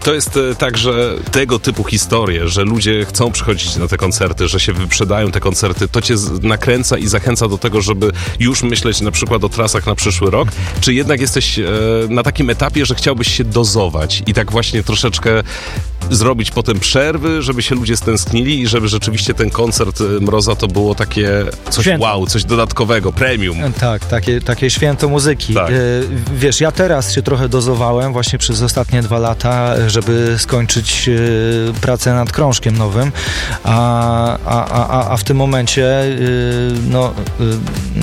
To jest tak, że tego typu historie, że ludzie chcą przychodzić na te koncerty, że się wyprzedają te koncerty, to cię nakręca i zachęca do tego, żeby już myśleć na przykład o trasach na przyszły rok? Czy jednak jesteś na takim etapie, że chciałbyś się dozować i tak właśnie troszeczkę zrobić potem przerwy, żeby się ludzie stęsknili i żeby rzeczywiście ten koncert Mroza to było takie coś Święto. wow, coś dodatkowego, premium. Tak, takie święto muzyki. Tak. Wiesz, ja teraz się trochę dozowałem właśnie przez ostatnie 2 lata, żeby skończyć pracę nad krążkiem nowym, a w tym momencie